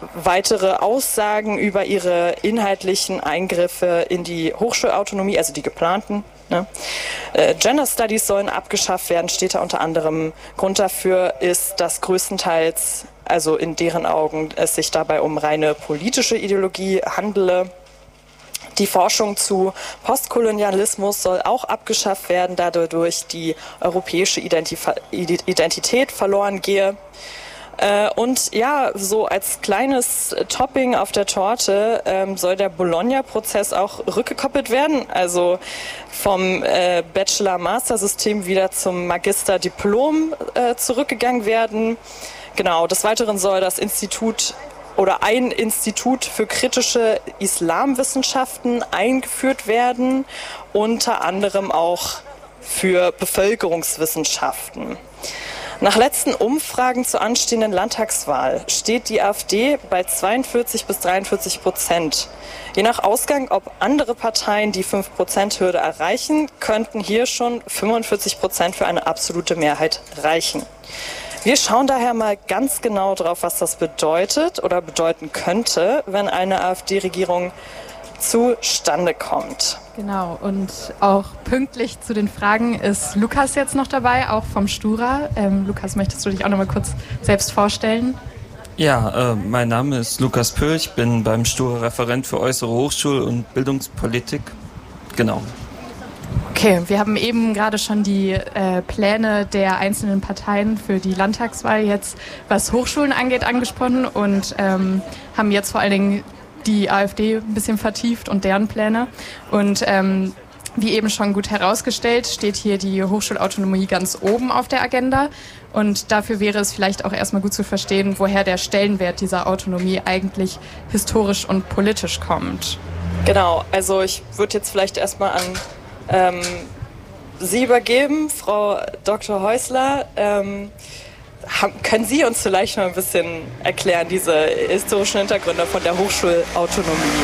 weitere Aussagen über ihre inhaltlichen Eingriffe in die Hochschulautonomie, also die geplanten. Gender Studies sollen abgeschafft werden, steht da unter anderem. Grund dafür ist, dass größtenteils, also in deren Augen, es sich dabei um reine politische Ideologie handele. Die Forschung zu Postkolonialismus soll auch abgeschafft werden, da dadurch die europäische Identität verloren gehe. Und ja, so als kleines Topping auf der Torte soll der Bologna-Prozess auch rückgekoppelt werden, also vom Bachelor-Master-System wieder zum Magister-Diplom zurückgegangen werden. Genau, des Weiteren soll das Institut oder ein Institut für kritische Islamwissenschaften eingeführt werden, unter anderem auch für Bevölkerungswissenschaften. Nach letzten Umfragen zur anstehenden Landtagswahl steht die AfD bei 42-43%. Je nach Ausgang, ob andere Parteien die 5%-Hürde erreichen, könnten hier schon 45% für eine absolute Mehrheit reichen. Wir schauen daher mal ganz genau drauf, was das bedeutet oder bedeuten könnte, wenn eine AfD-Regierung zustande kommt. Genau, und auch pünktlich zu den Fragen ist Lukas jetzt noch dabei, auch vom Stura. Lukas, möchtest du dich auch noch mal kurz selbst vorstellen? Ja, mein Name ist Lukas Pöhl, ich bin beim Stura Referent für äußere Hochschul- und Bildungspolitik. Genau. Okay, wir haben eben gerade schon die Pläne der einzelnen Parteien für die Landtagswahl jetzt, was Hochschulen angeht, angesprochen und haben jetzt vor allen Dingen die AfD ein bisschen vertieft und deren Pläne. Und wie eben schon gut herausgestellt, steht hier die Hochschulautonomie ganz oben auf der Agenda. Und dafür wäre es vielleicht auch erstmal gut zu verstehen, woher der Stellenwert dieser Autonomie eigentlich historisch und politisch kommt. Genau, also ich würde jetzt vielleicht erstmal an Sie übergeben, Frau Dr. Häusler. Können Sie uns vielleicht mal ein bisschen erklären, diese historischen Hintergründe von der Hochschulautonomie?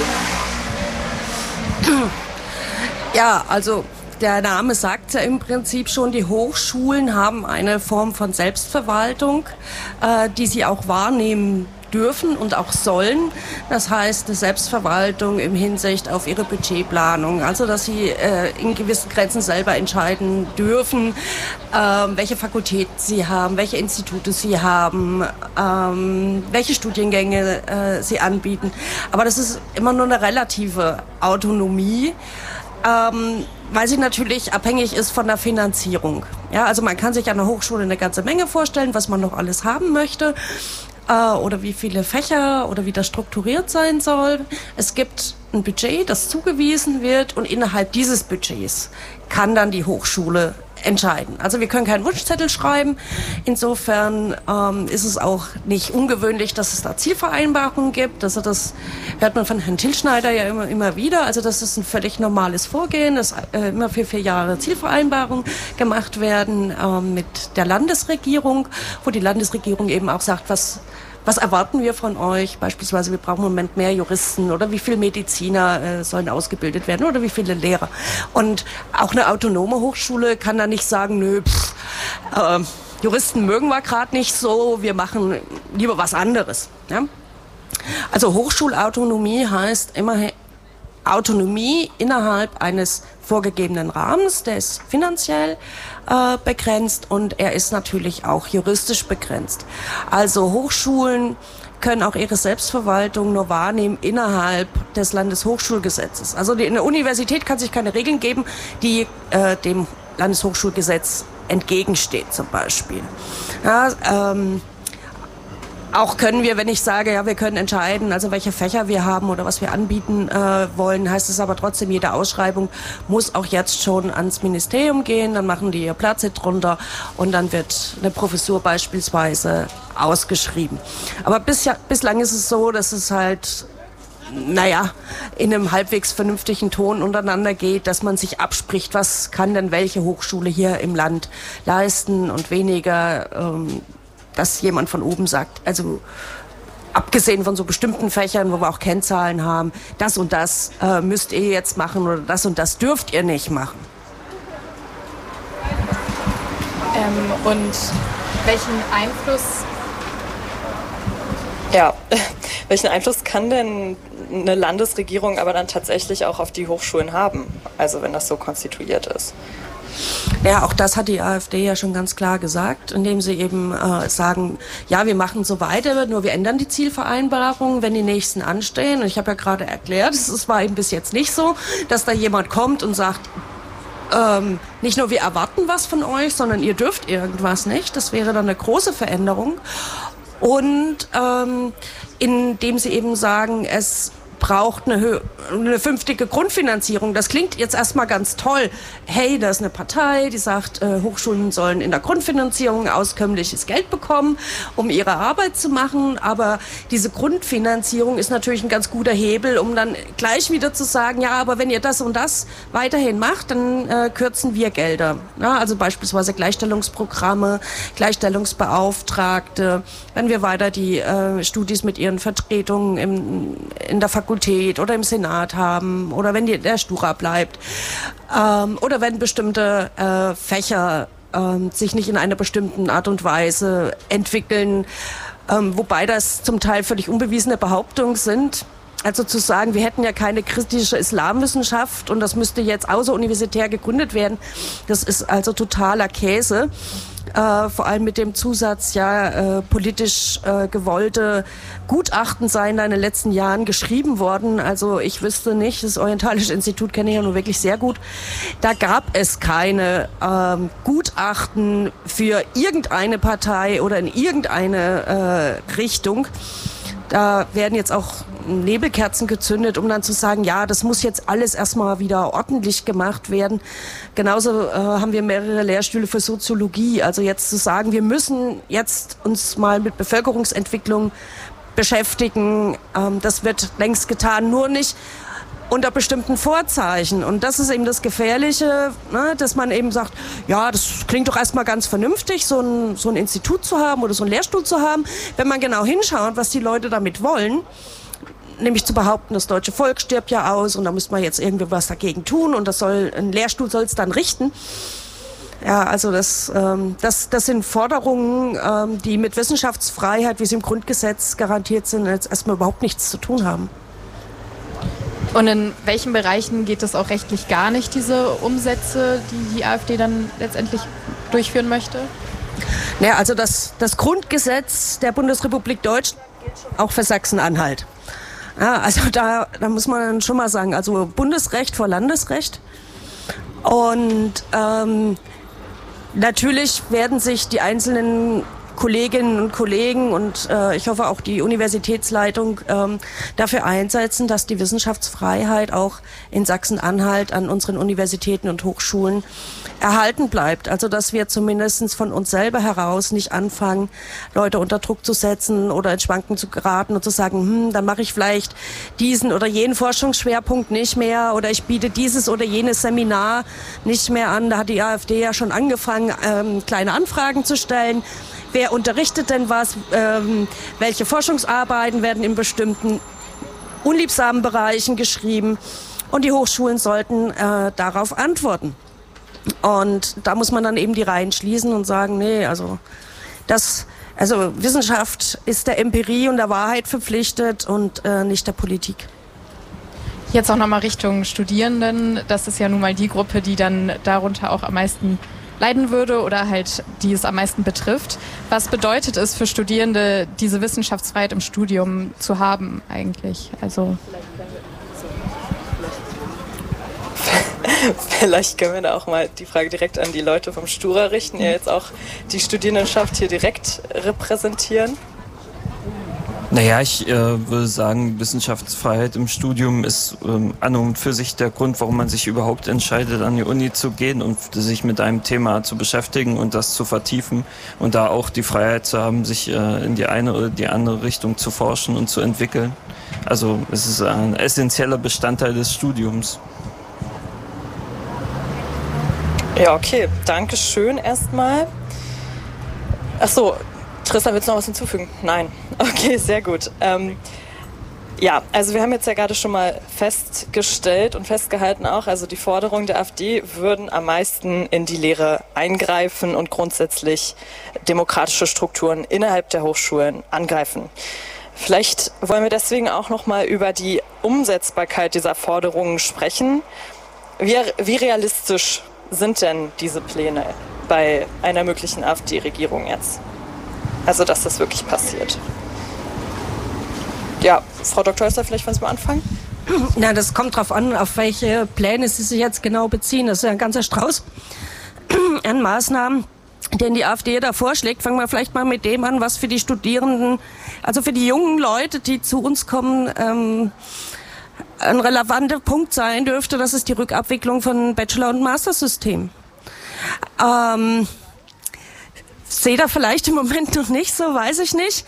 Ja, also der Name sagt ja im Prinzip schon, die Hochschulen haben eine Form von Selbstverwaltung, die sie auch wahrnehmen dürfen und auch sollen. Das heißt, eine Selbstverwaltung im Hinsicht auf ihre Budgetplanung. Also, dass sie in gewissen Grenzen selber entscheiden dürfen, welche Fakultäten sie haben, welche Institute sie haben, welche Studiengänge sie anbieten. Aber das ist immer nur eine relative Autonomie, weil sie natürlich abhängig ist von der Finanzierung. Ja, also man kann sich an der Hochschule eine ganze Menge vorstellen, was man noch alles haben möchte. Oder wie viele Fächer oder wie das strukturiert sein soll. Es gibt ein Budget, das zugewiesen wird und innerhalb dieses Budgets kann dann die Hochschule entscheiden. Also wir können keinen Wunschzettel schreiben. Insofern ist es auch nicht ungewöhnlich, dass es da Zielvereinbarungen gibt. Also das hört man von Herrn Tilschneider ja immer wieder. Also das ist ein völlig normales Vorgehen, dass immer für 4 Jahre Zielvereinbarungen gemacht werden mit der Landesregierung, wo die Landesregierung eben auch sagt, was erwarten wir von euch? Beispielsweise, wir brauchen im Moment mehr Juristen oder wie viele Mediziner sollen ausgebildet werden oder wie viele Lehrer. Und auch eine autonome Hochschule kann da nicht sagen, nö, Juristen mögen wir gerade nicht so, wir machen lieber was anderes. Ja? Also Hochschulautonomie heißt immerhin Autonomie innerhalb eines vorgegebenen Rahmens, der ist finanziell begrenzt und er ist natürlich auch juristisch begrenzt. Also Hochschulen können auch ihre Selbstverwaltung nur wahrnehmen innerhalb des Landeshochschulgesetzes. Also eine Universität kann sich keine Regeln geben, die dem Landeshochschulgesetz entgegensteht zum Beispiel. Ja, auch können wir, wenn ich sage, ja, wir können entscheiden, also welche Fächer wir haben oder was wir anbieten wollen, heißt es aber trotzdem, jede Ausschreibung muss auch jetzt schon ans Ministerium gehen, dann machen die ihr Platz drunter und dann wird eine Professur beispielsweise ausgeschrieben. Aber bislang ist es so, dass es halt in einem halbwegs vernünftigen Ton untereinander geht, dass man sich abspricht, was kann denn welche Hochschule hier im Land leisten und weniger dass jemand von oben sagt, also abgesehen von so bestimmten Fächern, wo wir auch Kennzahlen haben, das und das müsst ihr jetzt machen oder das und das dürft ihr nicht machen. Und welchen Einfluss Ja, welchen Einfluss kann denn eine Landesregierung aber dann tatsächlich auch auf die Hochschulen haben, also wenn das so konstituiert ist? Ja, auch das hat die AfD ja schon ganz klar gesagt, indem sie eben sagen, ja, wir machen so weiter, nur wir ändern die Zielvereinbarung, wenn die nächsten anstehen. Und ich habe ja gerade erklärt, es war eben bis jetzt nicht so, dass da jemand kommt und sagt, nicht nur wir erwarten was von euch, sondern ihr dürft irgendwas nicht. Das wäre dann eine große Veränderung. Und indem sie eben sagen, es braucht eine vernünftige Grundfinanzierung. Das klingt jetzt erstmal ganz toll. Hey, da ist eine Partei, die sagt, Hochschulen sollen in der Grundfinanzierung auskömmliches Geld bekommen, um ihre Arbeit zu machen. Aber diese Grundfinanzierung ist natürlich ein ganz guter Hebel, um dann gleich wieder zu sagen, ja, aber wenn ihr das und das weiterhin macht, dann kürzen wir Gelder. Ja, also beispielsweise Gleichstellungsprogramme, Gleichstellungsbeauftragte, wenn wir weiter die Studis mit ihren Vertretungen in der Fakultät oder im Senat haben oder wenn der Stura bleibt oder wenn bestimmte Fächer sich nicht in einer bestimmten Art und Weise entwickeln, wobei das zum Teil völlig unbewiesene Behauptungen sind. Also zu sagen, wir hätten ja keine kritische Islamwissenschaft und das müsste jetzt außeruniversitär gegründet werden, das ist also totaler Käse. Vor allem mit dem Zusatz, ja, politisch gewollte Gutachten seien da in den letzten Jahren geschrieben worden. Also ich wüsste nicht, das Orientalische Institut kenne ich ja nur wirklich sehr gut. Da gab es keine Gutachten für irgendeine Partei oder in irgendeine Richtung. Da werden jetzt auch Nebelkerzen gezündet, um dann zu sagen, ja, das muss jetzt alles erstmal wieder ordentlich gemacht werden. Genauso haben wir mehrere Lehrstühle für Soziologie. Also jetzt zu sagen, wir müssen jetzt uns mal mit Bevölkerungsentwicklung beschäftigen, das wird längst getan, nur nicht unter bestimmten Vorzeichen. Und das ist eben das Gefährliche, ne, dass man eben sagt, ja, das klingt doch erstmal ganz vernünftig, so ein Institut zu haben oder so einen Lehrstuhl zu haben. Wenn man genau hinschaut, was die Leute damit wollen, nämlich zu behaupten, das deutsche Volk stirbt ja aus und da muss man jetzt irgendwie was dagegen tun und ein Lehrstuhl soll es dann richten. Ja, also das sind Forderungen, die mit Wissenschaftsfreiheit, wie sie im Grundgesetz garantiert sind, jetzt erstmal überhaupt nichts zu tun haben. Und in welchen Bereichen geht es auch rechtlich gar nicht, diese Umsätze, die die AfD dann letztendlich durchführen möchte? Naja, also das Grundgesetz der Bundesrepublik Deutschland gilt auch für Sachsen-Anhalt. Ja, also da muss man dann schon mal sagen, also Bundesrecht vor Landesrecht. Und natürlich werden sich die einzelnen Kolleginnen und Kollegen und ich hoffe auch die Universitätsleitung dafür einsetzen, dass die Wissenschaftsfreiheit auch in Sachsen-Anhalt an unseren Universitäten und Hochschulen erhalten bleibt. Also dass wir zumindest von uns selber heraus nicht anfangen, Leute unter Druck zu setzen oder ins Schwanken zu geraten und zu sagen, dann mache ich vielleicht diesen oder jenen Forschungsschwerpunkt nicht mehr oder ich biete dieses oder jenes Seminar nicht mehr an. Da hat die AfD ja schon angefangen, kleine Anfragen zu stellen. Wer unterrichtet denn was? Welche Forschungsarbeiten werden in bestimmten unliebsamen Bereichen geschrieben? Und die Hochschulen sollten darauf antworten. Und da muss man dann eben die Reihen schließen und sagen, nee, also Wissenschaft ist der Empirie und der Wahrheit verpflichtet und nicht der Politik. Jetzt auch nochmal Richtung Studierenden. Das ist ja nun mal die Gruppe, die dann darunter auch am meisten leiden würde oder halt die es am meisten betrifft. Was bedeutet es für Studierende, diese Wissenschaftsfreiheit im Studium zu haben eigentlich? Also vielleicht können wir da auch mal die Frage direkt an die Leute vom Stura richten, die jetzt auch die Studierendenschaft hier direkt repräsentieren. Naja, ich würde sagen, Wissenschaftsfreiheit im Studium ist an und für sich der Grund, warum man sich überhaupt entscheidet, an die Uni zu gehen und sich mit einem Thema zu beschäftigen und das zu vertiefen und da auch die Freiheit zu haben, sich in die eine oder die andere Richtung zu forschen und zu entwickeln. Also es ist ein essentieller Bestandteil des Studiums. Ja, okay. Dankeschön erstmal. Ach so, Tristan, willst du noch was hinzufügen? Nein. Okay, sehr gut. Ja, also wir haben jetzt ja gerade schon mal festgestellt und festgehalten auch, also die Forderungen der AfD würden am meisten in die Lehre eingreifen und grundsätzlich demokratische Strukturen innerhalb der Hochschulen angreifen. Vielleicht wollen wir deswegen auch noch mal über die Umsetzbarkeit dieser Forderungen sprechen. Wie realistisch sind denn diese Pläne bei einer möglichen AfD-Regierung jetzt? Also, dass das wirklich passiert. Ja, Frau Dr. Häusler, vielleicht wollen Sie mal anfangen? Na, das kommt drauf an, auf welche Pläne Sie sich jetzt genau beziehen. Das ist ja ein ganzer Strauß an Maßnahmen, den die AfD da vorschlägt. Fangen wir vielleicht mal mit dem an, was für die Studierenden, also für die jungen Leute, die zu uns kommen, ein relevanter Punkt sein dürfte. Das ist die Rückabwicklung von Bachelor- und Mastersystemen. Sehe da vielleicht im Moment noch nicht so, weiß ich nicht.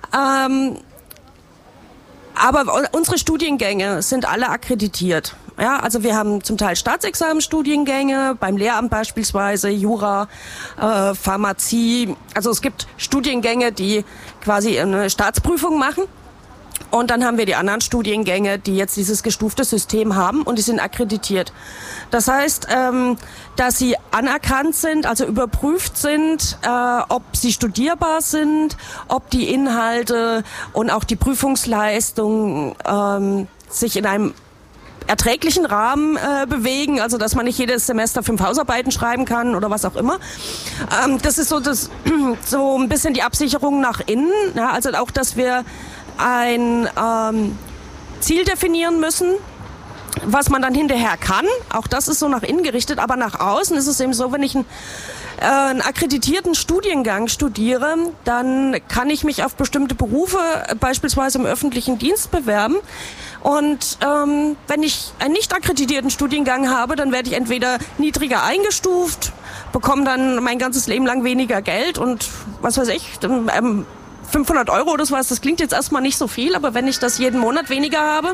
Aber unsere Studiengänge sind alle akkreditiert. Ja, also wir haben zum Teil Staatsexamenstudiengänge, beim Lehramt beispielsweise, Jura, Pharmazie. Also es gibt Studiengänge, die quasi eine Staatsprüfung machen. Und dann haben wir die anderen Studiengänge, die jetzt dieses gestufte System haben und die sind akkreditiert. Das heißt, dass sie anerkannt sind, also überprüft sind, ob sie studierbar sind, ob die Inhalte und auch die Prüfungsleistung sich in einem erträglichen Rahmen bewegen, also dass man nicht jedes Semester 5 Hausarbeiten schreiben kann oder was auch immer. Das ist so ein bisschen die Absicherung nach innen, ja, also auch, dass wir ein Ziel definieren müssen, was man dann hinterher kann. Auch das ist so nach innen gerichtet, aber nach außen ist es eben so, wenn ich einen akkreditierten Studiengang studiere, dann kann ich mich auf bestimmte Berufe, beispielsweise im öffentlichen Dienst, bewerben. Und wenn ich einen nicht akkreditierten Studiengang habe, dann werde ich entweder niedriger eingestuft, bekomme dann mein ganzes Leben lang weniger Geld und was weiß ich, 500 Euro oder sowas, das klingt jetzt erstmal nicht so viel, aber wenn ich das jeden Monat weniger habe,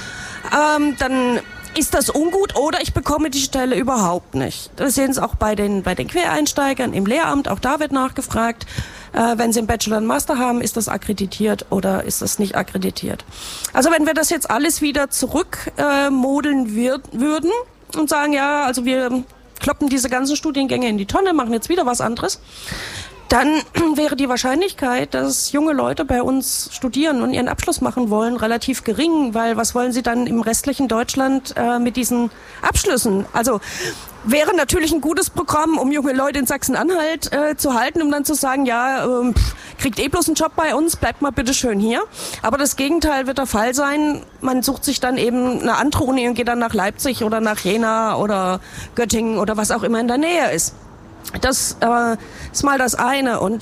dann ist das ungut oder ich bekomme die Stelle überhaupt nicht. Das sehen Sie auch bei den Quereinsteigern im Lehramt, auch da wird nachgefragt, wenn Sie einen Bachelor und Master haben, ist das akkreditiert oder ist das nicht akkreditiert. Also wenn wir das jetzt alles wieder zurückmodeln würden und sagen, ja, also wir kloppen diese ganzen Studiengänge in die Tonne, machen jetzt wieder was anderes, dann wäre die Wahrscheinlichkeit, dass junge Leute bei uns studieren und ihren Abschluss machen wollen, relativ gering, weil was wollen sie dann im restlichen Deutschland mit diesen Abschlüssen? Also wäre natürlich ein gutes Programm, um junge Leute in Sachsen-Anhalt zu halten, um dann zu sagen, ja, kriegt bloß einen Job bei uns, bleibt mal bitte schön hier. Aber das Gegenteil wird der Fall sein. Man sucht sich dann eben eine andere Uni und geht dann nach Leipzig oder nach Jena oder Göttingen oder was auch immer in der Nähe ist. Das ist mal das eine und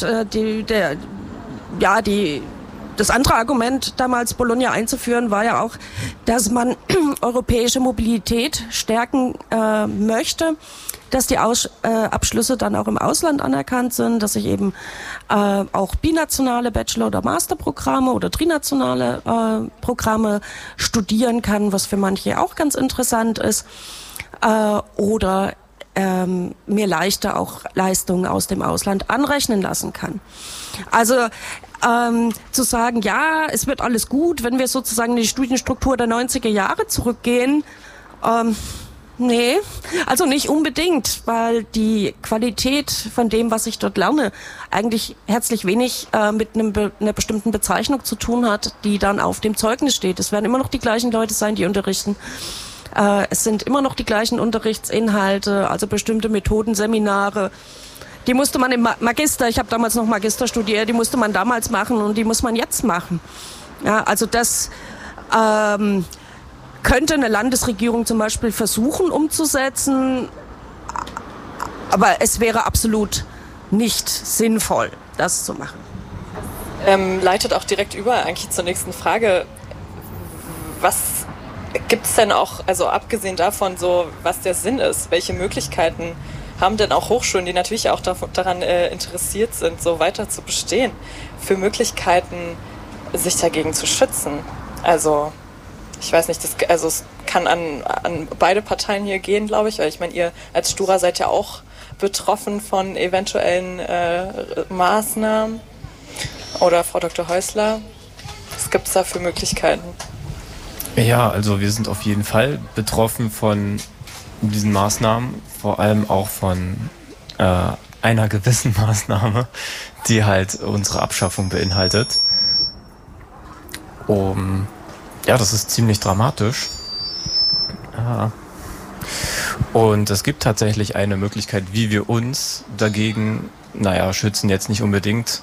das andere Argument, damals Bologna einzuführen, war ja auch, dass man europäische Mobilität stärken möchte, dass die Abschlüsse dann auch im Ausland anerkannt sind, dass ich eben auch binationale Bachelor- oder Masterprogramme oder trinationale Programme studieren kann, was für manche auch ganz interessant ist, oder mir leichter auch Leistungen aus dem Ausland anrechnen lassen kann. Also zu sagen, ja, es wird alles gut, wenn wir sozusagen in die Studienstruktur der 90er Jahre zurückgehen, nee, also nicht unbedingt, weil die Qualität von dem, was ich dort lerne, eigentlich herzlich wenig mit einer bestimmten Bezeichnung zu tun hat, die dann auf dem Zeugnis steht. Es werden immer noch die gleichen Leute sein, die unterrichten. Es sind immer noch die gleichen Unterrichtsinhalte, also bestimmte Methoden, Seminare. Die musste man im Magister, ich habe damals noch Magister studiert, die musste man damals machen und die muss man jetzt machen. Ja, also das könnte eine Landesregierung zum Beispiel versuchen umzusetzen, aber es wäre absolut nicht sinnvoll, das zu machen. Leitet auch direkt über eigentlich zur nächsten Frage. Was gibt es denn auch, also abgesehen davon, so was der Sinn ist, welche Möglichkeiten haben denn auch Hochschulen, die natürlich auch daran interessiert sind, so weiter zu bestehen, für Möglichkeiten, sich dagegen zu schützen? Also ich weiß nicht, es kann an beide Parteien hier gehen, glaube ich, weil ich meine, ihr als Stura seid ja auch betroffen von eventuellen Maßnahmen. Oder Frau Dr. Häusler, was gibt es da für Möglichkeiten? Ja, also wir sind auf jeden Fall betroffen von diesen Maßnahmen, vor allem auch von einer gewissen Maßnahme, die halt unsere Abschaffung beinhaltet. Das ist ziemlich dramatisch. Ja. Und es gibt tatsächlich eine Möglichkeit, wie wir uns dagegen, schützen jetzt nicht unbedingt.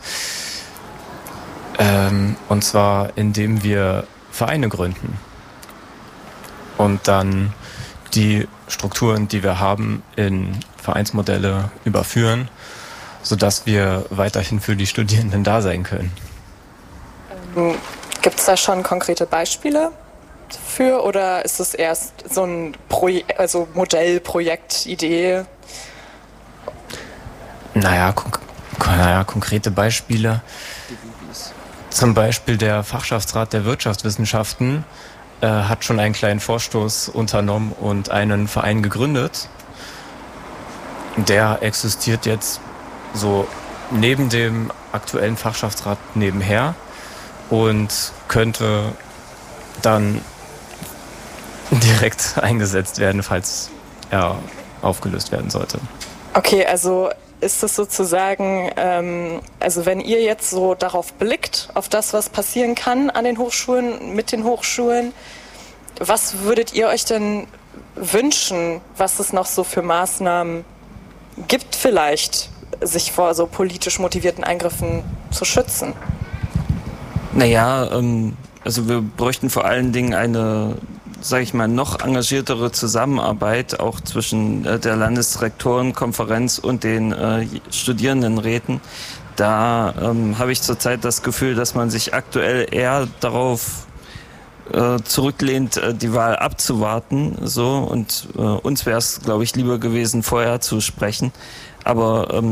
Und zwar, indem wir Vereine gründen. Und dann die Strukturen, die wir haben, in Vereinsmodelle überführen, sodass wir weiterhin für die Studierenden da sein können. Gibt es da schon konkrete Beispiele für oder ist es erst so ein Modellprojekt, Idee? Konkrete Beispiele. Zum Beispiel der Fachschaftsrat der Wirtschaftswissenschaften hat schon einen kleinen Vorstoß unternommen und einen Verein gegründet. Der existiert jetzt so neben dem aktuellen Fachschaftsrat nebenher und könnte dann direkt eingesetzt werden, falls er aufgelöst werden sollte. Okay, also ist es sozusagen, wenn ihr jetzt so darauf blickt, auf das, was passieren kann an den Hochschulen, mit den Hochschulen, was würdet ihr euch denn wünschen, was es noch so für Maßnahmen gibt vielleicht, sich vor so politisch motivierten Eingriffen zu schützen? Wir bräuchten vor allen Dingen eine, noch engagiertere Zusammenarbeit auch zwischen der Landesrektorenkonferenz und den Studierendenräten. Da habe ich zurzeit das Gefühl, dass man sich aktuell eher darauf zurücklehnt, die Wahl abzuwarten. Und uns wäre es, glaube ich, lieber gewesen, vorher zu sprechen. Aber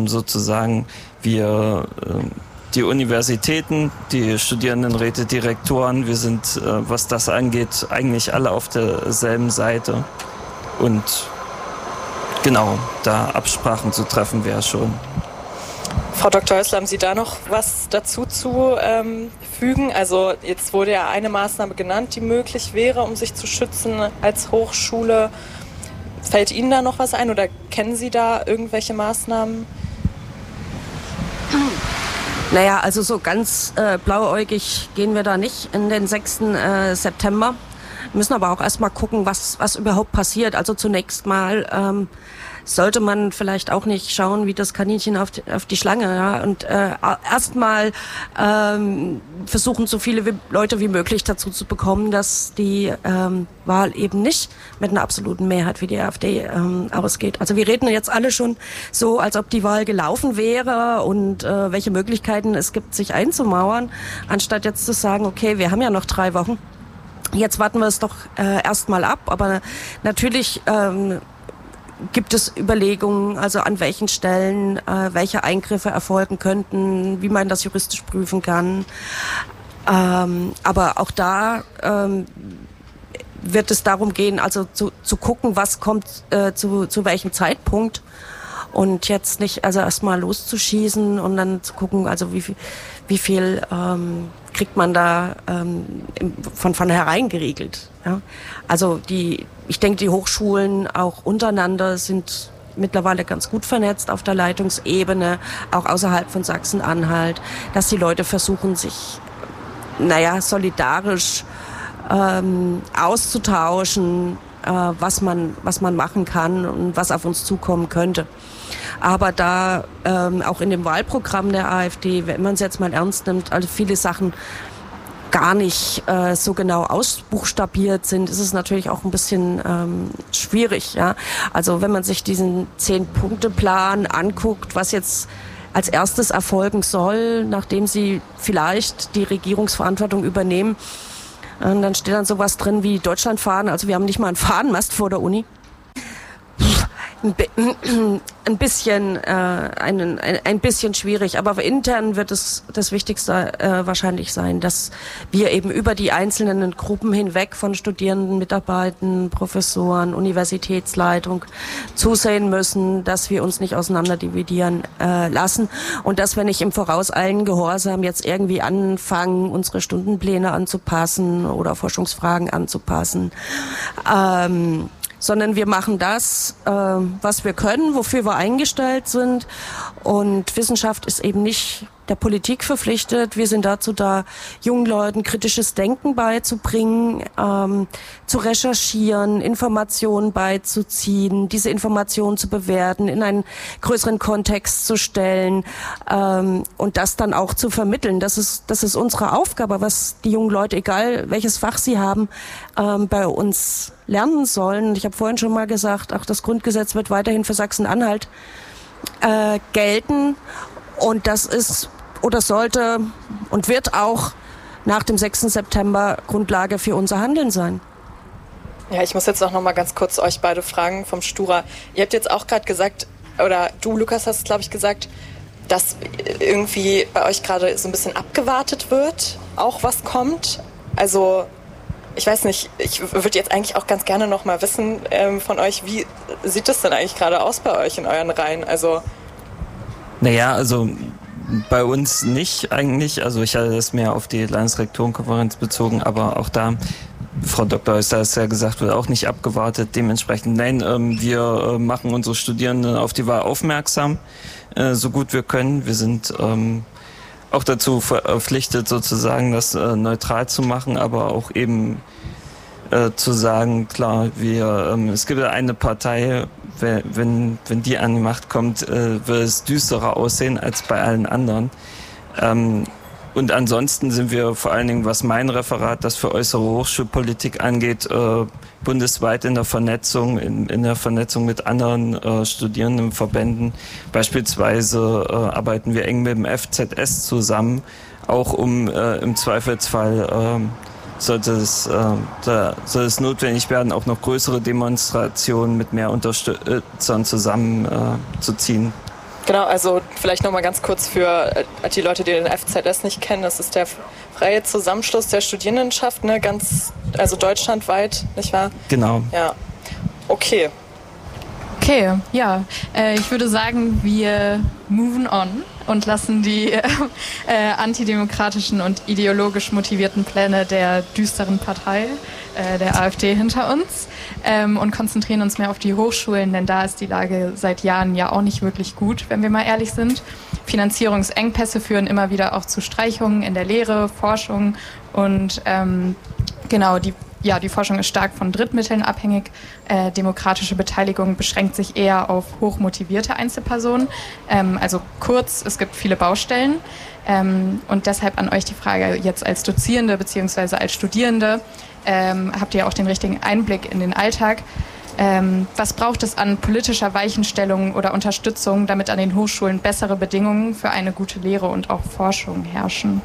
die Universitäten, die Studierendenräte, Direktoren, wir sind, was das angeht, eigentlich alle auf derselben Seite. Und genau, da Absprachen zu treffen wäre schon. Frau Dr. Hössler, haben Sie da noch was dazu zu fügen? Also jetzt wurde ja eine Maßnahme genannt, die möglich wäre, um sich zu schützen als Hochschule. Fällt Ihnen da noch was ein oder kennen Sie da irgendwelche Maßnahmen? Also so ganz blauäugig gehen wir da nicht in den 6. September. Wir müssen aber auch erstmal gucken, was überhaupt passiert. Also zunächst mal sollte man vielleicht auch nicht schauen wie das Kaninchen auf die Schlange, ja, und erstmal versuchen, so viele Leute wie möglich dazu zu bekommen, dass die Wahl eben nicht mit einer absoluten Mehrheit wie die AfD ausgeht. Also wir reden jetzt alle schon so, als ob die Wahl gelaufen wäre und welche Möglichkeiten es gibt, sich einzumauern, anstatt jetzt zu sagen, okay, wir haben ja noch 3 Wochen. Jetzt warten wir es doch erstmal ab, aber natürlich gibt es Überlegungen, also an welchen Stellen welche Eingriffe erfolgen könnten, wie man das juristisch prüfen kann. Aber auch da wird es darum gehen, also zu gucken, was kommt zu welchem Zeitpunkt. Und jetzt nicht erstmal loszuschießen und dann zu gucken, also wie viel kriegt man da von vornherein geregelt. Ja? Also ich denke, die Hochschulen auch untereinander sind mittlerweile ganz gut vernetzt auf der Leitungsebene, auch außerhalb von Sachsen-Anhalt, dass die Leute versuchen, sich solidarisch auszutauschen, was man machen kann und was auf uns zukommen könnte. Aber da auch in dem Wahlprogramm der AfD, wenn man es jetzt mal ernst nimmt, also viele Sachen gar nicht so genau ausbuchstabiert sind, ist es natürlich auch ein bisschen schwierig. Ja? Also wenn man sich diesen 10-Punkte-Plan anguckt, was jetzt als erstes erfolgen soll, nachdem sie vielleicht die Regierungsverantwortung übernehmen, und dann steht dann sowas drin wie Deutschland fahren, also wir haben nicht mal einen Fahnenmast vor der Uni. Ein bisschen schwierig, aber intern wird es das Wichtigste wahrscheinlich sein, dass wir eben über die einzelnen Gruppen hinweg von Studierenden, Mitarbeitern, Professoren, Universitätsleitung zusehen müssen, dass wir uns nicht auseinanderdividieren lassen und dass wir nicht im vorauseilenden Gehorsam jetzt irgendwie anfangen, unsere Stundenpläne anzupassen oder Forschungsfragen anzupassen. Sondern wir machen das, was wir können, wofür wir eingestellt sind. Und Wissenschaft ist eben nicht der Politik verpflichtet. Wir sind dazu da, jungen Leuten kritisches Denken beizubringen, zu recherchieren, Informationen beizuziehen, diese Informationen zu bewerten, in einen größeren Kontext zu stellen und das dann auch zu vermitteln. Das ist unsere Aufgabe, was die jungen Leute, egal welches Fach sie haben, bei uns lernen sollen. Ich habe vorhin schon mal gesagt, auch das Grundgesetz wird weiterhin für Sachsen-Anhalt gelten und das ist oder sollte und wird auch nach dem 6. September Grundlage für unser Handeln sein. Ja, ich muss jetzt noch mal ganz kurz euch beide fragen vom Stura. Ihr habt jetzt auch gerade gesagt, oder du, Lukas, hast es, glaube ich, gesagt, dass irgendwie bei euch gerade so ein bisschen abgewartet wird, auch was kommt. Also ich weiß nicht, ich würde jetzt eigentlich auch ganz gerne noch mal wissen von euch, wie sieht das denn eigentlich gerade aus bei euch in euren Reihen? Also naja, also bei uns nicht eigentlich. Also ich hatte das mehr auf die Landesrektorenkonferenz bezogen, aber auch da, Frau Dr. Öster hat es ja gesagt, wird auch nicht abgewartet. Dementsprechend, nein, wir machen unsere Studierenden auf die Wahl aufmerksam, so gut wir können. Wir sind auch dazu verpflichtet, sozusagen das neutral zu machen, aber auch eben zu sagen, klar, es gibt eine Partei, wenn die an die Macht kommt, wird es düsterer aussehen als bei allen anderen. Und ansonsten sind wir vor allen Dingen, was mein Referat, das für äußere Hochschulpolitik angeht, bundesweit in der Vernetzung, in der Vernetzung mit anderen Studierendenverbänden. Beispielsweise arbeiten wir eng mit dem FZS zusammen, auch um im Zweifelsfall sollte es notwendig werden, auch noch größere Demonstrationen mit mehr Unterstützern zusammenzuziehen. Genau, also vielleicht noch mal ganz kurz für die Leute, die den FZS nicht kennen. Das ist der freie Zusammenschluss der Studierendenschaft, ne? Also deutschlandweit, nicht wahr? Genau. Ja, okay. Okay, ja. Ich würde sagen, wir moven on und lassen die antidemokratischen und ideologisch motivierten Pläne der düsteren Partei, der AfD, hinter uns und konzentrieren uns mehr auf die Hochschulen, denn da ist die Lage seit Jahren ja auch nicht wirklich gut, wenn wir mal ehrlich sind. Finanzierungsengpässe führen immer wieder auch zu Streichungen in der Lehre, Forschung und genau, die Forschung ist stark von Drittmitteln abhängig. Demokratische Beteiligung beschränkt sich eher auf hochmotivierte Einzelpersonen. Also kurz, es gibt viele Baustellen. Und deshalb an euch die Frage jetzt als Dozierende bzw. als Studierende. Habt ihr auch den richtigen Einblick in den Alltag? Was braucht es an politischer Weichenstellung oder Unterstützung, damit an den Hochschulen bessere Bedingungen für eine gute Lehre und auch Forschung herrschen?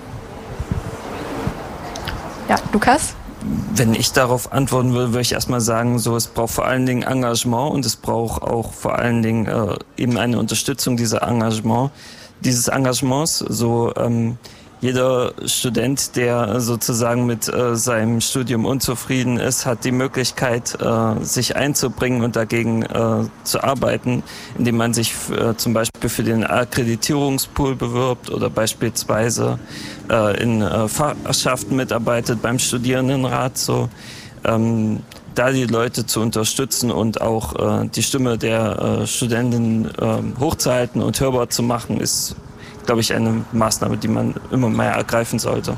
Ja, Lukas? Wenn ich darauf antworten würde, würde ich erstmal sagen, es braucht vor allen Dingen Engagement und es braucht auch vor allen Dingen eben eine Unterstützung dieses Engagements. Jeder Student, der sozusagen mit seinem Studium unzufrieden ist, hat die Möglichkeit, sich einzubringen und dagegen zu arbeiten, indem man sich zum Beispiel für den Akkreditierungspool bewirbt oder beispielsweise in Fachschaften mitarbeitet beim Studierendenrat. Da die Leute zu unterstützen und auch die Stimme der Studenten hochzuhalten und hörbar zu machen, ist, glaube ich, eine Maßnahme, die man immer mehr ergreifen sollte.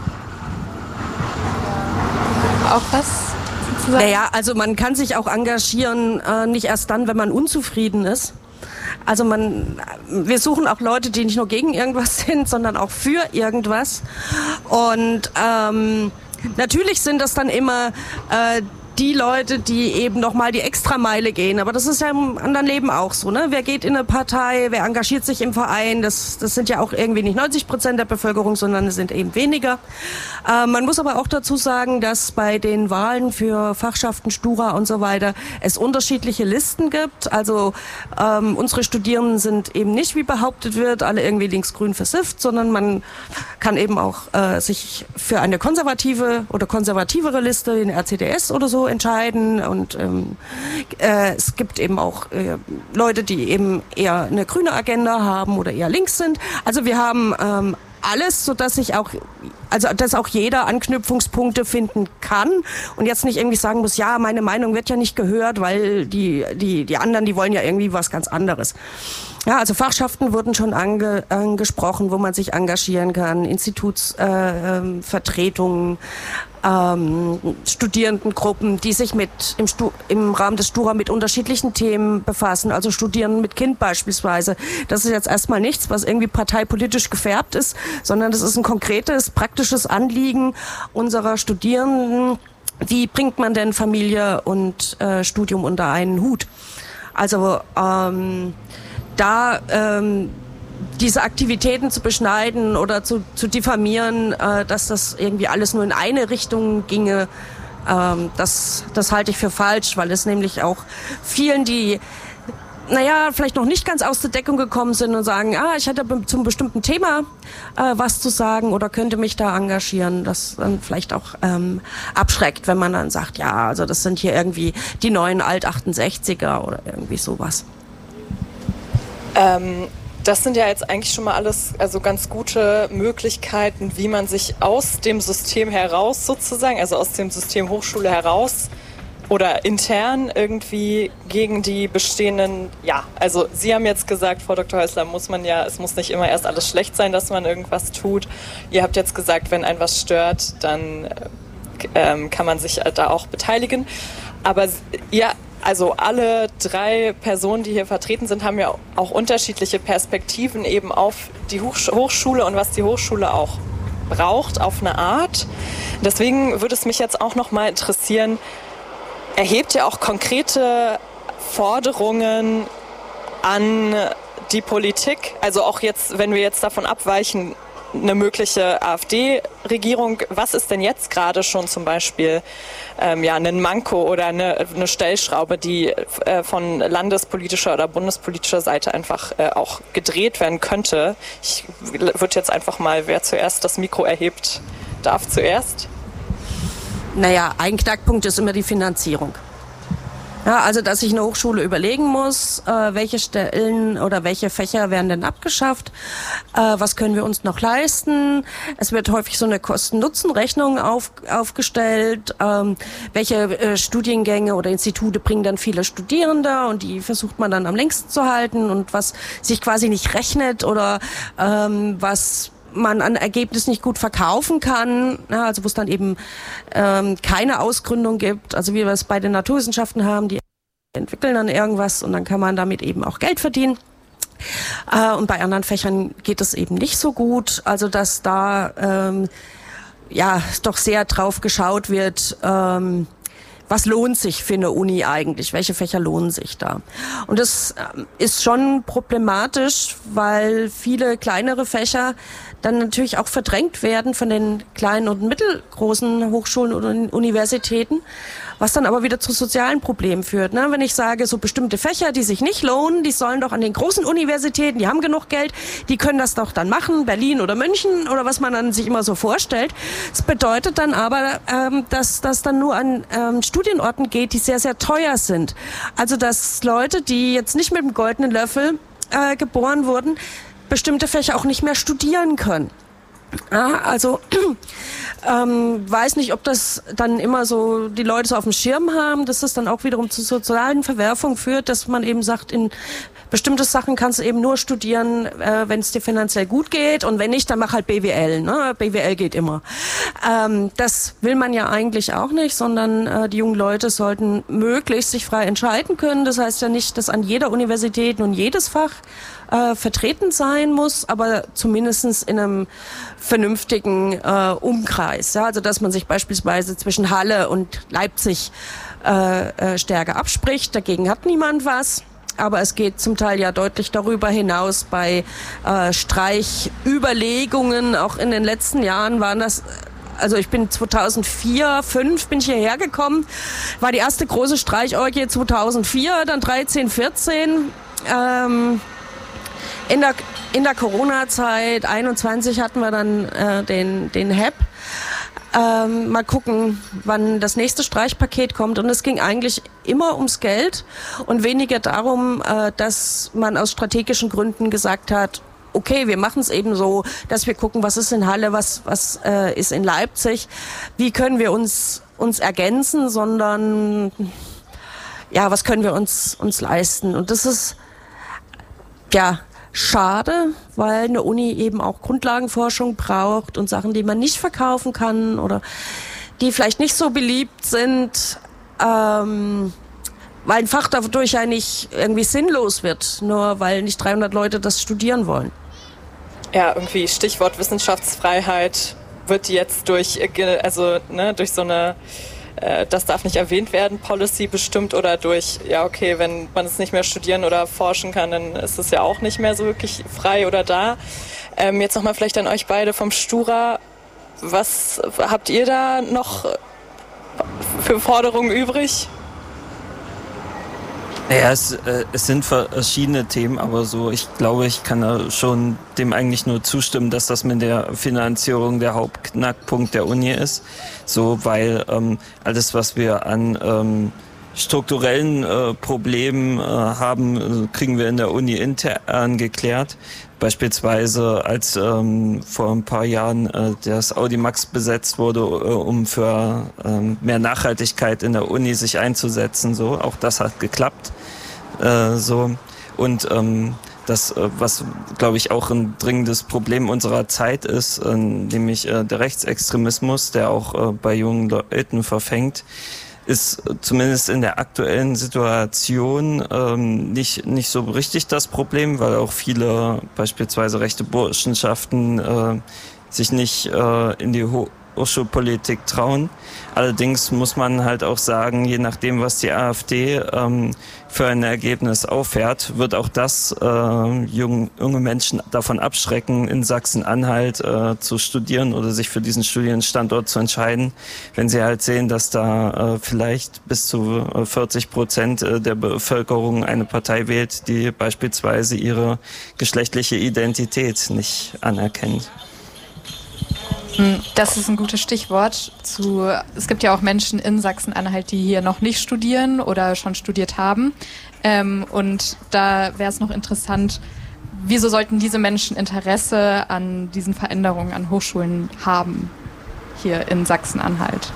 Auch was zu sagen? Naja, also man kann sich auch engagieren, nicht erst dann, wenn man unzufrieden ist. Also wir suchen auch Leute, die nicht nur gegen irgendwas sind, sondern auch für irgendwas. Und natürlich sind das dann immer die Leute, die eben nochmal die Extrameile gehen. Aber das ist ja im anderen Leben auch so, ne? Wer geht in eine Partei, wer engagiert sich im Verein? Das sind ja auch irgendwie nicht 90% der Bevölkerung, sondern es sind eben weniger. Man muss aber auch dazu sagen, dass bei den Wahlen für Fachschaften, Stura und so weiter es unterschiedliche Listen gibt. Also unsere Studierenden sind eben nicht, wie behauptet wird, alle irgendwie linksgrün versifft, sondern man kann eben auch sich für eine konservative oder konservativere Liste, den RCDS oder so, entscheiden. Und es gibt eben auch Leute, die eben eher eine grüne Agenda haben oder eher links sind. Also wir haben alles, sodass dass auch jeder Anknüpfungspunkte finden kann und jetzt nicht irgendwie sagen muss, ja, meine Meinung wird ja nicht gehört, weil die anderen, die wollen ja irgendwie was ganz anderes. Ja, also Fachschaften wurden schon angesprochen, wo man sich engagieren kann, Institutsvertretungen, Studierendengruppen, die sich im Rahmen des Stura mit unterschiedlichen Themen befassen, also Studierenden mit Kind beispielsweise. Das ist jetzt erstmal nichts, was irgendwie parteipolitisch gefärbt ist, sondern das ist ein konkretes, praktisches Anliegen unserer Studierenden. Wie bringt man denn Familie und Studium unter einen Hut? Also diese Aktivitäten zu beschneiden oder zu diffamieren, dass das irgendwie alles nur in eine Richtung ginge, das halte ich für falsch, weil es nämlich auch vielen, die vielleicht noch nicht ganz aus der Deckung gekommen sind und sagen, ich hätte zum bestimmten Thema was zu sagen oder könnte mich da engagieren, das dann vielleicht auch abschreckt, wenn man dann sagt, also das sind hier irgendwie die neuen Alt-68er oder irgendwie sowas. Das sind ja jetzt eigentlich schon mal alles ganz gute Möglichkeiten, wie man sich aus dem System heraus sozusagen, also aus dem System Hochschule heraus oder intern irgendwie gegen die bestehenden, also Sie haben jetzt gesagt, Frau Dr. Häusler, es muss nicht immer erst alles schlecht sein, dass man irgendwas tut. Ihr habt jetzt gesagt, wenn ein was stört, dann kann man sich da auch beteiligen. Aber also alle 3 Personen, die hier vertreten sind, haben ja auch unterschiedliche Perspektiven eben auf die Hochschule und was die Hochschule auch braucht auf eine Art. Deswegen würde es mich jetzt auch noch mal interessieren, erhebt ihr auch konkrete Forderungen an die Politik? Also auch jetzt, wenn wir jetzt davon abweichen, eine mögliche AfD-Regierung, was ist denn jetzt gerade schon zum Beispiel ein Manko oder eine Stellschraube, die von landespolitischer oder bundespolitischer Seite einfach auch gedreht werden könnte? Ich würde jetzt einfach mal, wer zuerst das Mikro erhebt, darf zuerst. Ein Knackpunkt ist immer die Finanzierung. Ja, also dass sich eine Hochschule überlegen muss, welche Stellen oder welche Fächer werden denn abgeschafft, was können wir uns noch leisten. Es wird häufig so eine Kosten-Nutzen-Rechnung aufgestellt, welche Studiengänge oder Institute bringen dann viele Studierende und die versucht man dann am längsten zu halten und was sich quasi nicht rechnet oder was man an Ergebnis nicht gut verkaufen kann, also wo es dann eben keine Ausgründung gibt, also wie wir es bei den Naturwissenschaften haben, die entwickeln dann irgendwas und dann kann man damit eben auch Geld verdienen. Und bei anderen Fächern geht es eben nicht so gut, also dass da doch sehr drauf geschaut wird, was lohnt sich für eine Uni eigentlich? Welche Fächer lohnen sich da? Und das ist schon problematisch, weil viele kleinere Fächer dann natürlich auch verdrängt werden von den kleinen und mittelgroßen Hochschulen und Universitäten, was dann aber wieder zu sozialen Problemen führt. Ne? Wenn ich sage, so bestimmte Fächer, die sich nicht lohnen, die sollen doch an den großen Universitäten, die haben genug Geld, die können das doch dann machen, Berlin oder München oder was man dann sich immer so vorstellt. Das bedeutet dann aber, dass das dann nur an Studienorten geht, die sehr, sehr teuer sind. Also dass Leute, die jetzt nicht mit dem goldenen Löffel geboren wurden, bestimmte Fächer auch nicht mehr studieren können. Ja, also weiß nicht, ob das dann immer so die Leute so auf dem Schirm haben, dass das dann auch wiederum zu sozialen Verwerfungen führt, dass man eben sagt, in bestimmte Sachen kannst du eben nur studieren, wenn es dir finanziell gut geht und wenn nicht, dann mach halt BWL. Ne? BWL geht immer. Das will man ja eigentlich auch nicht, sondern die jungen Leute sollten möglichst sich frei entscheiden können. Das heißt ja nicht, dass an jeder Universität nun jedes Fach vertreten sein muss, aber zumindestens in einem vernünftigen Umkreis. Ja? Also dass man sich beispielsweise zwischen Halle und Leipzig stärker abspricht. Dagegen hat niemand was. Aber es geht zum Teil ja deutlich darüber hinaus bei Streichüberlegungen. Auch in den letzten Jahren waren das, also ich bin 2004, 2005 bin ich hierher gekommen, war die erste große Streichorgie 2004, dann 13, 14. In der Corona-Zeit 21 hatten wir dann den HEP. Mal gucken, wann das nächste Streichpaket kommt. Und es ging eigentlich immer ums Geld und weniger darum, dass man aus strategischen Gründen gesagt hat, okay, wir machen es eben so, dass wir gucken, was ist in Halle, was ist in Leipzig, wie können wir uns ergänzen, sondern ja, was können wir uns leisten. Und das ist schade, weil eine Uni eben auch Grundlagenforschung braucht und Sachen, die man nicht verkaufen kann oder die vielleicht nicht so beliebt sind, weil ein Fach dadurch ja nicht irgendwie sinnlos wird, nur weil nicht 300 Leute das studieren wollen. Ja, irgendwie Stichwort Wissenschaftsfreiheit wird jetzt durch so eine das darf nicht erwähnt werden, Policy bestimmt oder durch, ja okay, wenn man es nicht mehr studieren oder forschen kann, dann ist es ja auch nicht mehr so wirklich frei oder da. Jetzt nochmal vielleicht an euch beide vom Stura. Was habt ihr da noch für Forderungen übrig? Ja, es sind verschiedene Themen, aber so, ich glaube, ich kann da schon dem eigentlich nur zustimmen, dass das mit der Finanzierung der Hauptknackpunkt der Uni ist. So, weil alles, was wir an strukturellen Problemen haben, kriegen wir in der Uni intern geklärt. Beispielsweise als vor ein paar Jahren das Audimax besetzt wurde, um für mehr Nachhaltigkeit in der Uni sich einzusetzen. So, auch das hat geklappt. Und das, was glaube ich auch ein dringendes Problem unserer Zeit ist, nämlich der Rechtsextremismus, der auch bei jungen Leuten verfängt, ist zumindest in der aktuellen Situation nicht so richtig das Problem, weil auch viele beispielsweise rechte Burschenschaften sich nicht in die Hochschulpolitik trauen. Allerdings muss man halt auch sagen, je nachdem, was die AfD für ein Ergebnis auffährt, wird auch das junge Menschen davon abschrecken, in Sachsen-Anhalt zu studieren oder sich für diesen Studienstandort zu entscheiden, wenn sie halt sehen, dass da vielleicht bis zu 40% der Bevölkerung eine Partei wählt, die beispielsweise ihre geschlechtliche Identität nicht anerkennt. Das ist ein gutes Stichwort. Es gibt ja auch Menschen in Sachsen-Anhalt, die hier noch nicht studieren oder schon studiert haben. Und da wäre es noch interessant, wieso sollten diese Menschen Interesse an diesen Veränderungen an Hochschulen haben hier in Sachsen-Anhalt?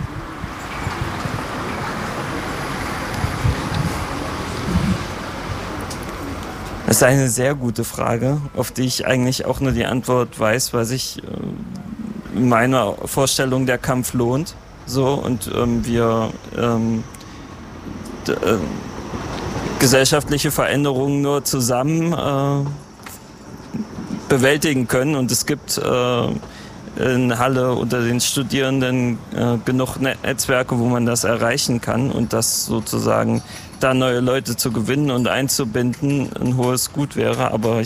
Das ist eine sehr gute Frage, auf die ich eigentlich auch nur die Antwort weiß, weil sich in meiner Vorstellung der Kampf lohnt. So, und wir gesellschaftliche Veränderungen nur zusammen bewältigen können. Und es gibt in Halle unter den Studierenden genug Netzwerke, wo man das erreichen kann. Und das sozusagen da neue Leute zu gewinnen und einzubinden ein hohes Gut wäre. Aber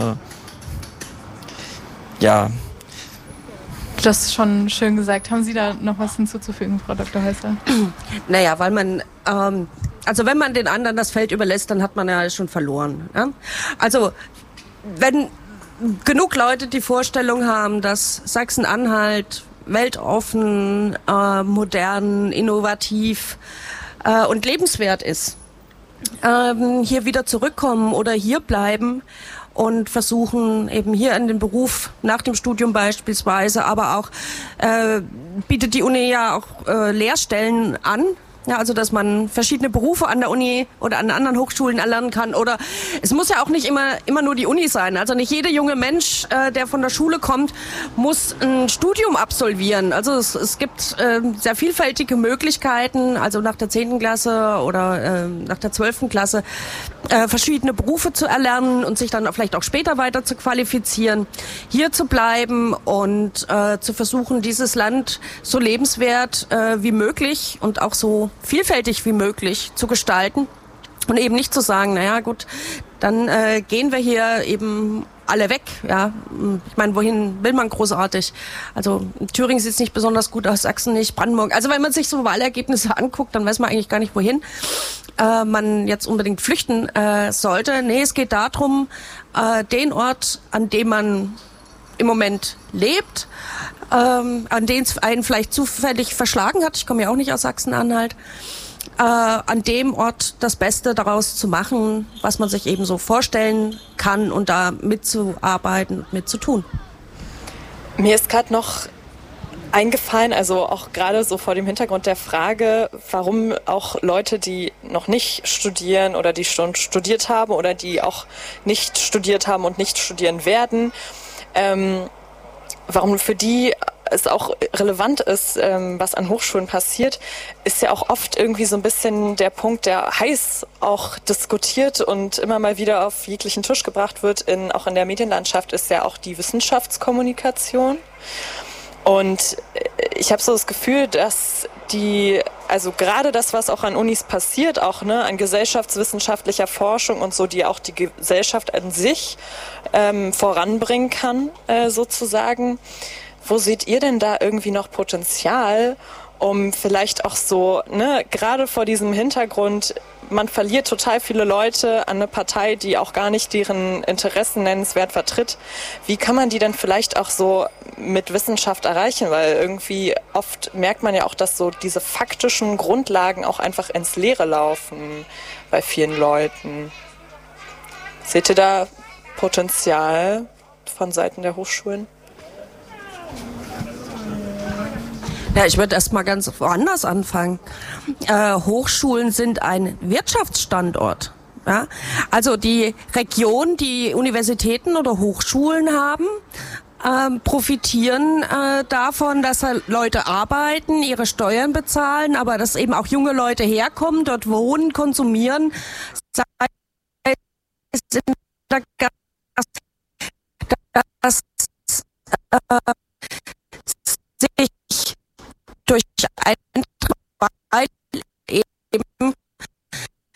Das ist schon schön gesagt. Haben Sie da noch was hinzuzufügen, Frau Dr. Häusler? Naja, weil man, wenn man den anderen das Feld überlässt, dann hat man ja schon verloren. Ja? Also, wenn genug Leute die Vorstellung haben, dass Sachsen-Anhalt weltoffen, modern, innovativ und lebenswert ist, hier wieder zurückkommen oder hier bleiben und versuchen eben hier in den Beruf nach dem Studium beispielsweise, aber auch bietet die Uni ja auch Lehrstellen an. Ja, also dass man verschiedene Berufe an der Uni oder an anderen Hochschulen erlernen kann. Oder es muss ja auch nicht immer nur die Uni sein. Also nicht jeder junge Mensch, der von der Schule kommt, muss ein Studium absolvieren. Also es gibt sehr vielfältige Möglichkeiten, also nach der 10. Klasse oder nach der 12. Klasse verschiedene Berufe zu erlernen und sich dann vielleicht auch später weiter zu qualifizieren, hier zu bleiben und zu versuchen, dieses Land so lebenswert wie möglich und auch so vielfältig wie möglich zu gestalten und eben nicht zu sagen, naja gut, dann gehen wir hier eben alle weg. Ja, ich meine, wohin will man großartig? Also Thüringen sieht nicht besonders gut aus, Sachsen nicht, Brandenburg. Also wenn man sich so Wahlergebnisse anguckt, dann weiß man eigentlich gar nicht, wohin man jetzt unbedingt flüchten sollte. Nee, es geht darum, den Ort, an dem man im Moment lebt, an den es einen vielleicht zufällig verschlagen hat, ich komme ja auch nicht aus Sachsen-Anhalt, an dem Ort das Beste daraus zu machen, was man sich eben so vorstellen kann und da mitzuarbeiten und mitzutun. Mir ist gerade noch eingefallen, also auch gerade so vor dem Hintergrund der Frage, warum auch Leute, die noch nicht studieren oder die schon studiert haben oder die auch nicht studiert haben und nicht studieren werden, warum für die es auch relevant ist, was an Hochschulen passiert, ist ja auch oft irgendwie so ein bisschen der Punkt, der heiß auch diskutiert und immer mal wieder auf jeglichen Tisch gebracht wird, auch in der Medienlandschaft, ist ja auch die Wissenschaftskommunikation. Und ich habe so das Gefühl, dass also gerade das, was auch an Unis passiert, auch an gesellschaftswissenschaftlicher Forschung und so, die auch die Gesellschaft an sich voranbringen kann, sozusagen. Wo seht ihr denn da irgendwie noch Potenzial, um vielleicht auch so, gerade vor diesem Hintergrund, man verliert total viele Leute an eine Partei, die auch gar nicht deren Interessen nennenswert vertritt. Wie kann man die denn vielleicht auch so mit Wissenschaft erreichen? Weil irgendwie oft merkt man ja auch, dass so diese faktischen Grundlagen auch einfach ins Leere laufen bei vielen Leuten. Seht ihr da Potenzial von Seiten der Hochschulen? Ja, ich würde erst mal ganz woanders anfangen. Hochschulen sind ein Wirtschaftsstandort. Ja? Also die Region, die Universitäten oder Hochschulen haben, profitieren davon, dass Leute arbeiten, ihre Steuern bezahlen, aber dass eben auch junge Leute herkommen, dort wohnen, konsumieren, sei es in der